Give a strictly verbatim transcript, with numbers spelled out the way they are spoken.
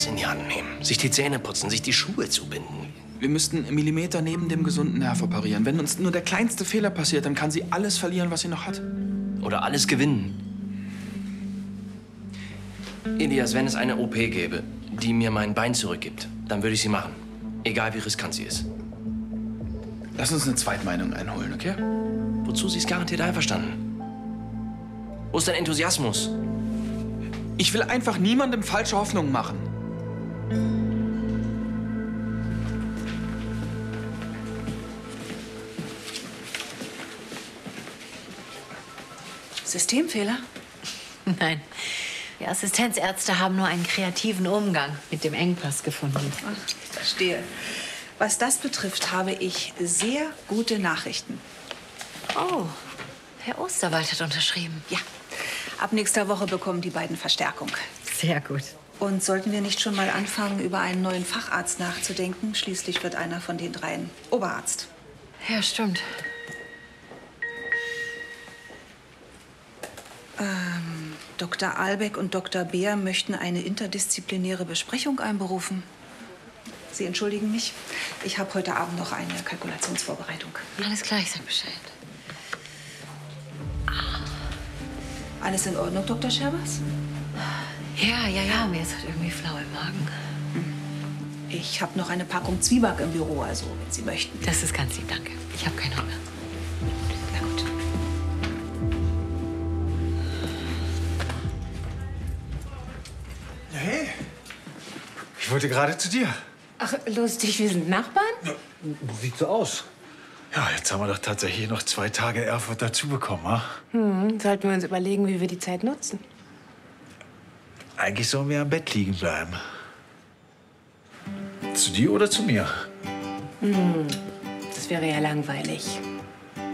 in die Hand nehmen, sich die Zähne putzen, sich die Schuhe zubinden. Wir müssten einen Millimeter neben dem gesunden Nerv operieren. Wenn uns nur der kleinste Fehler passiert, dann kann sie alles verlieren, was sie noch hat. Oder alles gewinnen. Elias, wenn es eine O P gäbe, die mir mein Bein zurückgibt, dann würde ich sie machen. Egal, wie riskant sie ist. Lass uns eine Zweitmeinung einholen, okay? Wozu? Sie ist garantiert einverstanden. Wo ist dein Enthusiasmus? Ich will einfach niemandem falsche Hoffnungen machen. Systemfehler? Nein. Die Assistenzärzte haben nur einen kreativen Umgang mit dem Engpass gefunden. Ach, verstehe. Was das betrifft, habe ich sehr gute Nachrichten. Oh, Herr Osterwald hat unterschrieben. Ja, ab nächster Woche bekommen die beiden Verstärkung. Sehr gut. Und sollten wir nicht schon mal anfangen, über einen neuen Facharzt nachzudenken? Schließlich wird einer von den dreien Oberarzt. Ja, stimmt. Ähm, Doktor Albeck und Doktor Beer möchten eine interdisziplinäre Besprechung einberufen. Sie entschuldigen mich. Ich habe heute Abend noch eine Kalkulationsvorbereitung. Alles klar, ich sag Bescheid. Alles in Ordnung, Doktor Scherbers? Ja, ja, ja, mir ist halt irgendwie flau im Magen. Ich habe noch eine Packung Zwieback im Büro, also wenn Sie möchten. Das ist ganz lieb, danke. Ich habe keinen Hunger. Na gut. Hey, ich wollte gerade zu dir. Ach, lustig, wir sind Nachbarn? Ja, sieht so aus. Ja, jetzt haben wir doch tatsächlich noch zwei Tage Erfurt dazu bekommen, ha? Hm, sollten wir uns überlegen, wie wir die Zeit nutzen. Eigentlich sollen wir am Bett liegen bleiben. Zu dir oder zu mir? Hm, das wäre ja langweilig.